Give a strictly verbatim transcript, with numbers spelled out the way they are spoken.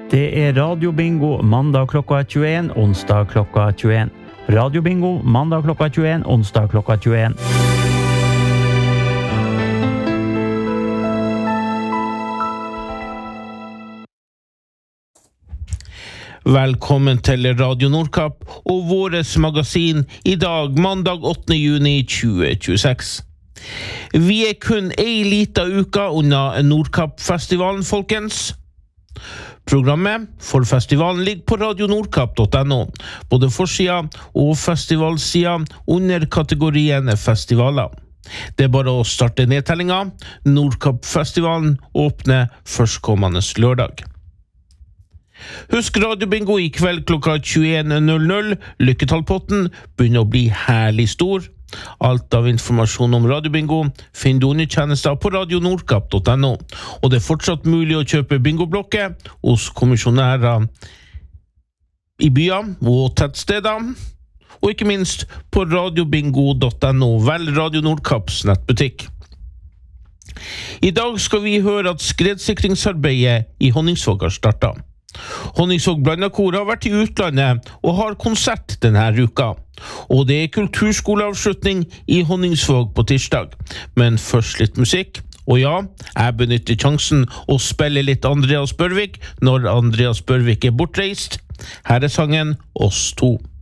Det er Radio Bingo mandag klokka tjueen, onsdag klokka tjueen. Radio Bingo mandag klokka tjueen, onsdag klokka tjueen. Velkommen til Radio Nordkapp og våres magasin i dag, mandag åttende juni tjue tjueseks. Vi er kun ei lita uka unna Nordkapp-festivalen, folkens. Programmet for festivalen ligger på radio nordkapp punktum no, både forsida og festivalsida under kategorien festivaler. Det er bare å starte nedtellinga. Nordkapp-festivalen åpner førstkommende lørdag. Husk Radio Bingo i kveld klokka tjueen null null. Lykketallpotten begynner å bli herlig stor. Alt av informasjon om Radio Bingo finner du under tjenester på radio nordkapp punktum no. Og det er fortsatt mulig å kjøpe bingoblokker hos kommisjonærer i byer og tettsteder. Og ikke minst på radio bingo punktum no, vel Radio Nordkapps nettbutikk. I dag skal vi høre at skredsikringsarbeidet i Honningsvåg har startet. Honningsvåg Blandakor har vært i utlandet og har konsert denne uka. Og det er kulturskoleavslutning i Honningsvåg på tirsdag. Men først litt musikk. Og ja, jeg benytter sjansen å spille litt Andreas Børvik når Andreas Børvik er bortreist. Her er sangen Oss to.